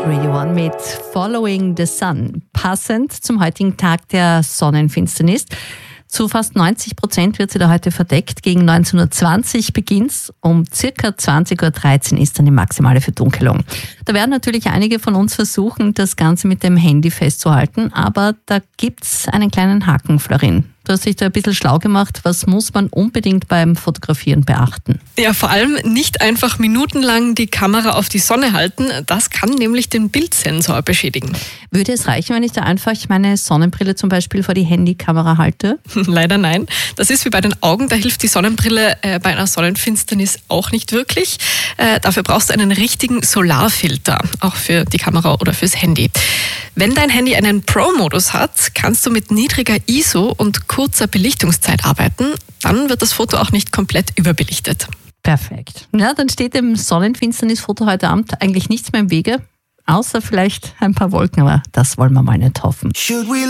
Radio One mit Following the Sun. Passend zum heutigen Tag der Sonnenfinsternis. Zu fast 90% wird sie da heute verdeckt. Gegen 19.20 Uhr beginnt's. Um circa 20.13 Uhr ist dann die maximale Verdunkelung. Da werden natürlich einige von uns versuchen, das Ganze mit dem Handy festzuhalten. Aber da gibt's einen kleinen Haken, Florin. Du hast dich da ein bisschen schlau gemacht. Was muss man unbedingt beim Fotografieren beachten? Ja, vor allem nicht einfach minutenlang die Kamera auf die Sonne halten. Das kann nämlich den Bildsensor beschädigen. Würde es reichen, wenn ich da einfach meine Sonnenbrille zum Beispiel vor die Handykamera halte? Leider nein. Das ist wie bei den Augen. Da hilft die Sonnenbrille bei einer Sonnenfinsternis auch nicht wirklich. Dafür brauchst du einen richtigen Solarfilter, auch für die Kamera oder fürs Handy. Wenn dein Handy einen Pro-Modus hat, kannst du mit niedriger ISO und kurzer Belichtungszeit arbeiten. Dann wird das Foto auch nicht komplett überbelichtet. Perfekt. Ja, dann steht dem Sonnenfinsternisfoto heute Abend eigentlich nichts mehr im Wege, außer vielleicht ein paar Wolken, aber das wollen wir mal nicht hoffen.